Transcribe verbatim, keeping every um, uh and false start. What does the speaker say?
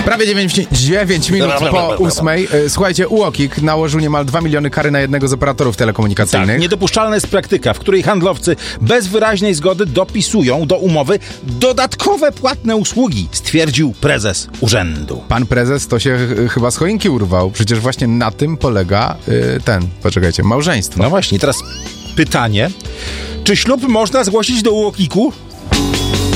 Prawie dziewięć minut po ósmej. Słuchajcie, U O K I K nałożył niemal dwa miliony kary na jednego z operatorów telekomunikacyjnych. Tak, niedopuszczalna jest praktyka, w której handlowcy bez wyraźnej zgody dopisują do umowy dodatkowe płatne usługi, stwierdził prezes urzędu. Pan prezes to się ch- chyba z choinki urwał. Przecież właśnie na tym polega y, ten, poczekajcie, małżeństwo. No właśnie, teraz pytanie. Czy ślub można zgłosić do U O K I K-u?